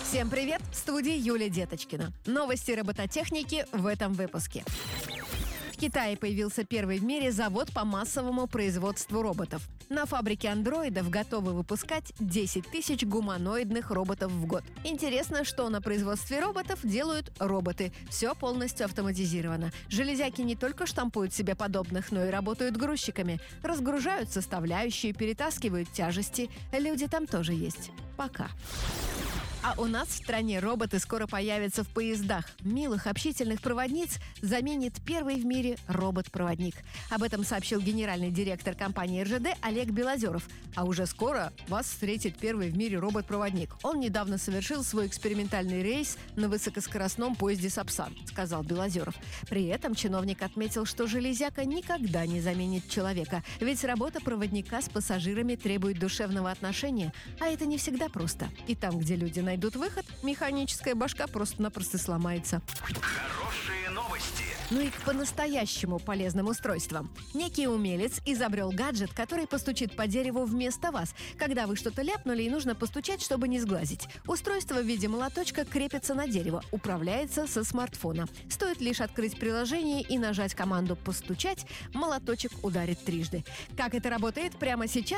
Всем привет! В студии Юлия Деточкина. Новости робототехники в этом выпуске. В Китае появился первый в мире завод по массовому производству роботов. На фабрике андроидов готовы выпускать 10 тысяч гуманоидных роботов в год. Интересно, что на производстве роботов делают роботы. Все полностью автоматизировано. Железяки не только штампуют себе подобных, но и работают грузчиками. Разгружают составляющие, перетаскивают тяжести. Люди там тоже есть. Пока. А у нас в стране роботы скоро появятся в поездах. Милых, общительных проводниц заменит первый в мире робот-проводник. Об этом сообщил генеральный директор компании РЖД Олег Белозеров. А уже скоро вас встретит первый в мире робот-проводник. Он недавно совершил свой экспериментальный рейс на высокоскоростном поезде «Сапсан», сказал Белозеров. При этом чиновник отметил, что железяка никогда не заменит человека. Ведь работа проводника с пассажирами требует душевного отношения. А это не всегда просто. И там, где люди найдут выход, механическая башка просто-напросто сломается. Хорошие новости. Ну и к по-настоящему полезным устройствам. Некий умелец изобрел гаджет, который постучит по дереву вместо вас, когда вы что-то ляпнули и нужно постучать, чтобы не сглазить. Устройство в виде молоточка крепится на дерево, управляется со смартфона. Стоит лишь открыть приложение и нажать команду «постучать», молоточек ударит трижды. Как это работает прямо сейчас?